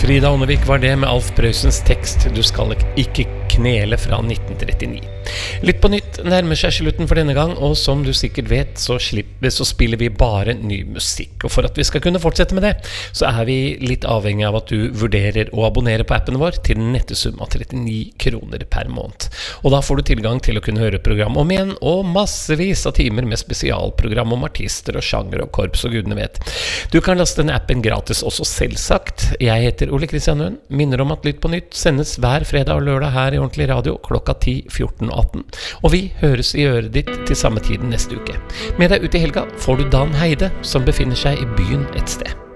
Frida Ånnevik var det med Alf Prøysens tekst «Du skal ikke knele» fra 1939. Litt på nytt nærmer seg slutten for denne gang, og som du sikkert vet så spiller vi bare ny musikk. Og for at vi skal kunne fortsette med det, så er vi litt avhengig av at du vurderer å abonnere på appen vår til en nettesum av 39 kroner per måned. Og da får du tilgang til å kunne høre program om igjen, og massevis av timer med spesialprogram om artister og sjanger og korps og gudene vet. Du kan laste denne appen gratis også selvsagt. Jeg heter Ole Kristian Øen, minner om at Lytt på nytt sendes hver fredag og lørdag her i Ordentlig Radio klokka 10, 14 og 18. Og vi høres i øret ditt til samme tiden neste uke. Med deg ut i helga får du Dan Heide, som befinner seg i byen et sted.